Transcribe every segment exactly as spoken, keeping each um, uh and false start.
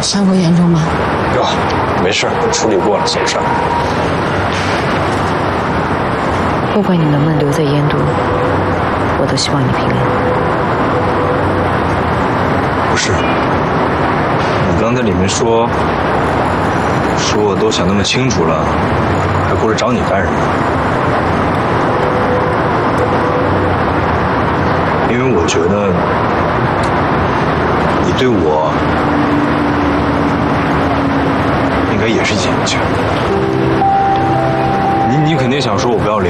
伤口严重吗？ 哟，没事，处理过了，小事。 不管你能不能留在燕都，我都希望你平安。 不是，你刚才里面说，说我都想那么清楚了，还过来找你干什么？因为我觉得你对我应该也是眼睛。你你肯定想说我不要脸。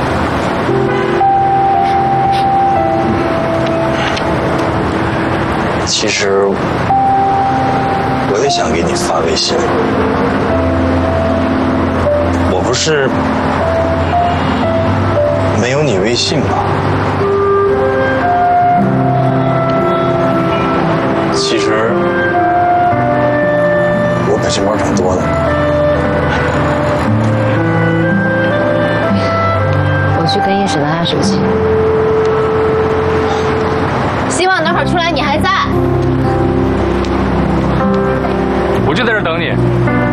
其实我也想给你发微信，我不是没有你微信吗？其实我本事玩挺多的。 我去更衣室拿下手机。希望等会儿出来你还在。 我就在这等你。